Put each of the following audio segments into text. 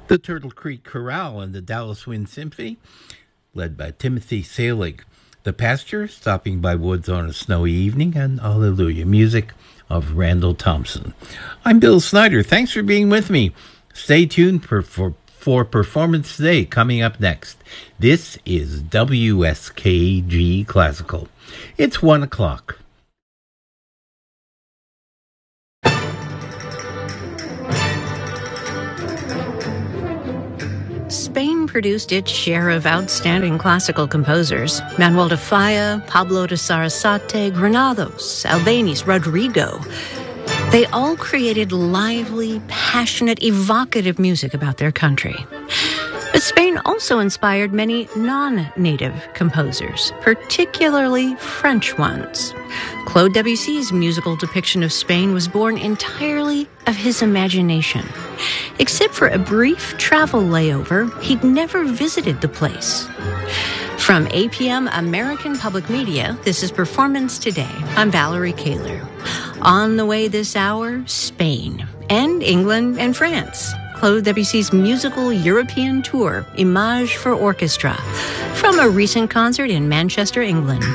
The Turtle Creek Chorale and the Dallas Wind Symphony, led by Timothy Salig. The Pasture, Stopping by Woods on a Snowy Evening, and Alleluia, music of Randall Thompson. I'm Bill Snyder. Thanks for being with me. Stay tuned for Performance Today coming up next. This is WSKG Classical. It's 1 o'clock. Spain produced its share of outstanding classical composers. Manuel de Falla, Pablo de Sarasate, Granados, Albéniz, Rodrigo. They all created lively, passionate, evocative music about their country. But Spain also inspired many non-native composers, particularly French ones. Claude Debussy's musical depiction of Spain was born entirely of his imagination. Except for a brief travel layover, he'd never visited the place. From APM American Public Media, this is Performance Today. I'm Valerie Kaler. On the way this hour, Spain and England and France. Claude Debussy's musical European tour, Image for Orchestra, from a recent concert in Manchester, England.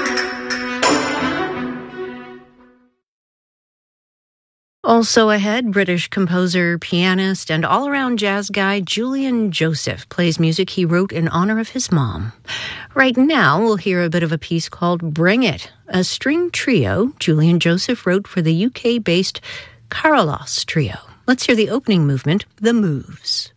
Also ahead, British composer, pianist, and all-around jazz guy Julian Joseph plays music he wrote in honor of his mom. Right now, we'll hear a bit of a piece called Bring It, a string trio Julian Joseph wrote for the UK-based Carlos Trio. Let's hear the opening movement, The Moves.